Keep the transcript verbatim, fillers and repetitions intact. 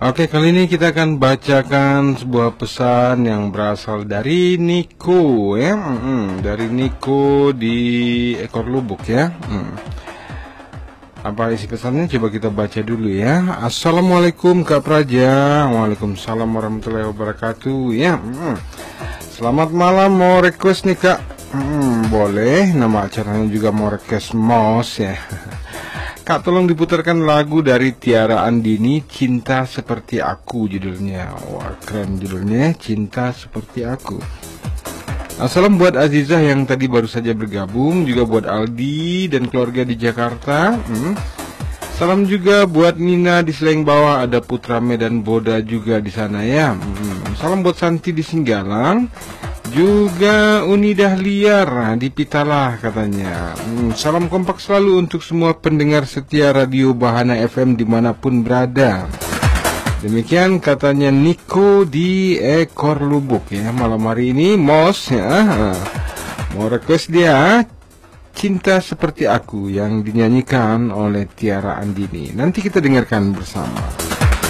Oke, kali ini kita akan bacakan sebuah pesan yang berasal dari Niko ya, hmm, dari Niko di Ekor Lubuk ya. Hmm. Apa isi pesannya? Coba kita baca dulu ya. Assalamualaikum Kak Praja. Waalaikumsalam warahmatullahi wabarakatuh ya. Hmm. Selamat malam, mau request nih Kak. Hmm, boleh. Nama acaranya juga mau request Mos ya. Kak, tolong diputarkan lagu dari Tiara Andini, Cinta Seperti Aku judulnya. Wah, keren judulnya, Cinta Seperti Aku. Salam buat Azizah yang tadi baru saja bergabung, juga buat Aldi dan keluarga di Jakarta. Hmm. Salam juga buat Nina di Seleng Bawah, ada Putra Medan Boda juga di sana ya. Hmm. Salam buat Santi di Singgalang. Juga Uni Dahliar di Pitalah katanya. hmm, Salam kompak selalu untuk semua pendengar setia Radio Bahana F M dimanapun berada. Demikian katanya Niko di Ekor Lubuk ya. Malam hari ini Mos ya, mau request dia Cinta Seperti Aku yang dinyanyikan oleh Tiara Andini. Nanti kita dengarkan bersama.